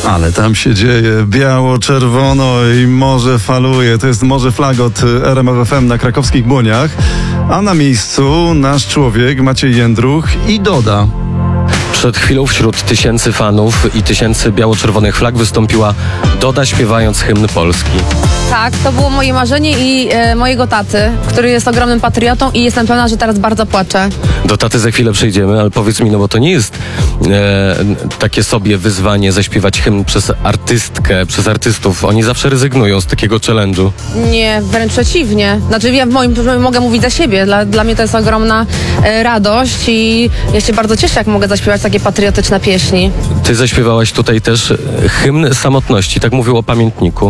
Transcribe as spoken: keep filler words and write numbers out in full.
Ale tam się dzieje, biało, czerwono i morze faluje. To jest Morze Flag od R M F F M na krakowskich Błoniach. A na miejscu nasz człowiek Maciej Jędruch i Doda. Przed chwilą wśród tysięcy fanów i tysięcy biało-czerwonych flag wystąpiła Doda, śpiewając hymn Polski. Tak, to było moje marzenie i e, mojego taty, który jest ogromnym patriotą i jestem pewna, że teraz bardzo płacze. Do taty za chwilę przejdziemy, ale powiedz mi, no bo to nie jest e, takie sobie wyzwanie zaśpiewać hymn przez artystkę, przez artystów. Oni zawsze rezygnują z takiego challenge'u. Nie, wręcz przeciwnie. Znaczy ja w moim mogę mówić za siebie. Dla, dla mnie to jest ogromna e, radość i ja się bardzo cieszę, jak mogę zaśpiewać takie patriotyczne pieśni. Ty zaśpiewałaś tutaj też hymn samotności, tak mówił o pamiętniku.